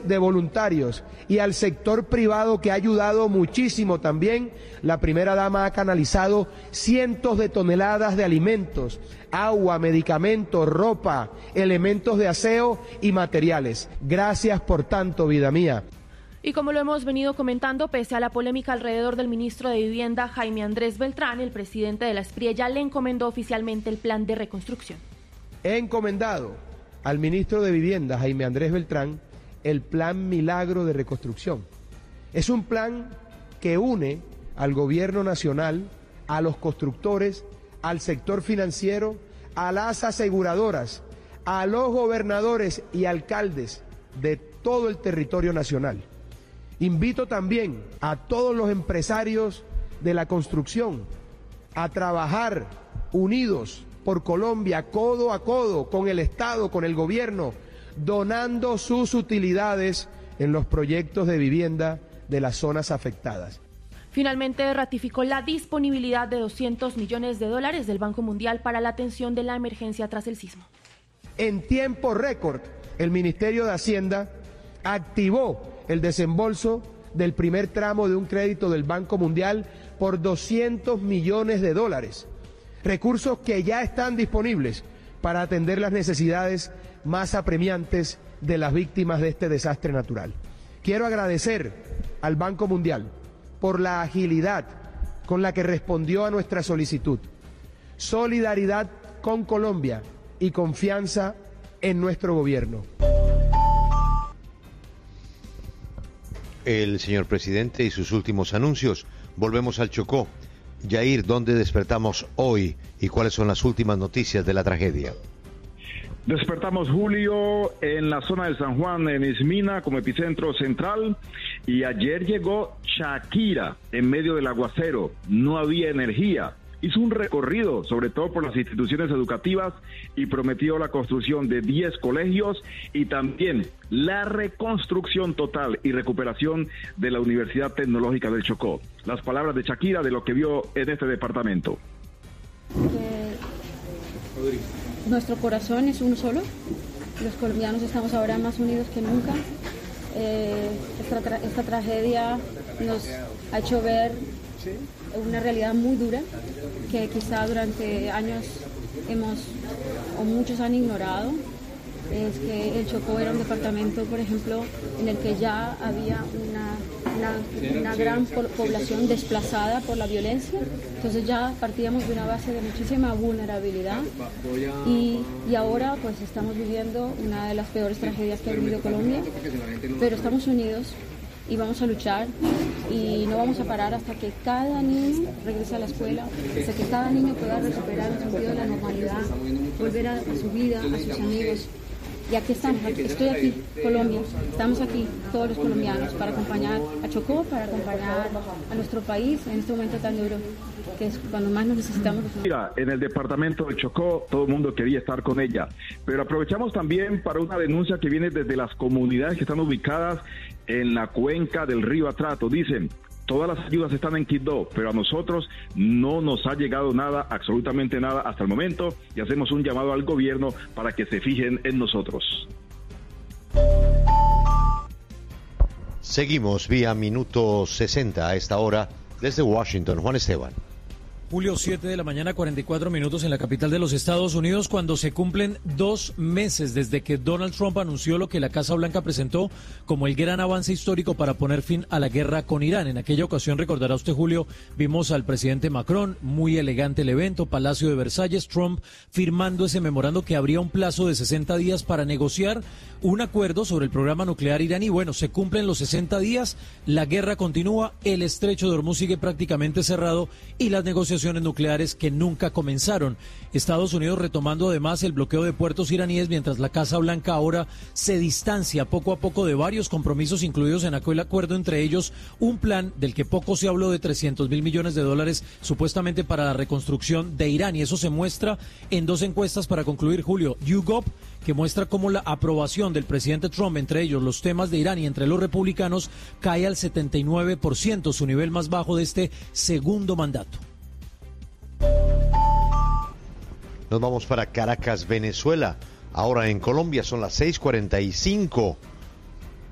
de voluntarios y al sector privado que ha ayudado muchísimo también, la primera dama ha canalizado cientos de toneladas de alimentos, agua, medicamentos, ropa, elementos de aseo y materiales. Gracias por tanto, vida mía. Y como lo hemos venido comentando, pese a la polémica alrededor del ministro de Vivienda, Jaime Andrés Beltrán, el presidente de la SPRIE ya le encomendó oficialmente el plan de reconstrucción. He encomendado al ministro de Vivienda, Jaime Andrés Beltrán, el Plan Milagro de Reconstrucción. Es un plan que une al gobierno nacional, a los constructores, al sector financiero, a las aseguradoras, a los gobernadores y alcaldes de todo el territorio nacional. Invito también a todos los empresarios de la construcción a trabajar unidos por Colombia, codo a codo, con el Estado, con el gobierno, donando sus utilidades en los proyectos de vivienda de las zonas afectadas. Finalmente ratificó la disponibilidad de $200 millones del Banco Mundial para la atención de la emergencia tras el sismo. En tiempo récord, el Ministerio de Hacienda activó el desembolso del primer tramo de un crédito del Banco Mundial por $200 millones, recursos que ya están disponibles para atender las necesidades más apremiantes de las víctimas de este desastre natural. Quiero agradecer al Banco Mundial por la agilidad con la que respondió a nuestra solicitud, solidaridad con Colombia y confianza en nuestro gobierno. El señor presidente y sus últimos anuncios. Volvemos al Chocó. Yair, ¿dónde despertamos hoy y cuáles son las últimas noticias de la tragedia? Despertamos, Julio, en la zona de San Juan, en Ismina, como epicentro central, y ayer llegó Shakira en medio del aguacero, no había energía. Hizo un recorrido, sobre todo por las instituciones educativas, y prometió la construcción de 10 colegios y también la reconstrucción total y recuperación de la Universidad Tecnológica del Chocó. Las palabras de Shakira de lo que vio en este departamento. Nuestro corazón es uno solo. Los colombianos estamos ahora más unidos que nunca. Esta tragedia nos ha hecho ver una realidad muy dura que quizá durante años muchos han ignorado. Es que el Chocó era un departamento, por ejemplo, en el que ya había una gran población desplazada por la violencia. Entonces ya partíamos de una base de muchísima vulnerabilidad y ahora pues estamos viviendo una de las peores tragedias que ha vivido Colombia, pero estamos unidos y vamos a luchar y no vamos a parar hasta que cada niño regrese a la escuela, hasta que cada niño pueda recuperar el sentido de la normalidad, volver a su vida, a sus amigos. Y aquí estamos, estoy aquí, Colombia, estamos aquí, todos los colombianos, para acompañar a Chocó, para acompañar a nuestro país en este momento tan duro, que es cuando más nos necesitamos. Mira, en el departamento de Chocó, todo el mundo quería estar con ella, pero aprovechamos también para una denuncia que viene desde las comunidades que están ubicadas en la cuenca del río Atrato. Dicen, todas las ayudas están en Quibdó, pero a nosotros no nos ha llegado nada, absolutamente nada hasta el momento, y hacemos un llamado al gobierno para que se fijen en nosotros. Seguimos vía minuto 60 a esta hora desde Washington. Juan Esteban. Julio, 7 de la mañana, 44 minutos en la capital de los Estados Unidos, cuando se cumplen 2 meses desde que Donald Trump anunció lo que la Casa Blanca presentó como el gran avance histórico para poner fin a la guerra con Irán. En aquella ocasión, recordará usted, Julio, vimos al presidente Macron, muy elegante el evento, Palacio de Versalles, Trump firmando ese memorando que habría un plazo de 60 días para negociar un acuerdo sobre el programa nuclear iraní. Bueno, se cumplen los 60 días, la guerra continúa, el estrecho de Hormuz sigue prácticamente cerrado y las negociaciones nucleares que nunca comenzaron. Estados Unidos retomando además el bloqueo de puertos iraníes, mientras la Casa Blanca ahora se distancia poco a poco de varios compromisos incluidos en aquel acuerdo, entre ellos un plan del que poco se habló de $300.000 millones supuestamente para la reconstrucción de Irán, y eso se muestra en 2 encuestas para concluir, Julio. YouGov, que muestra cómo la aprobación del presidente Trump, entre ellos los temas de Irán y entre los republicanos, cae al 79%, su nivel más bajo de este segundo mandato. Nos vamos para Caracas, Venezuela. Ahora en Colombia son las 6:45.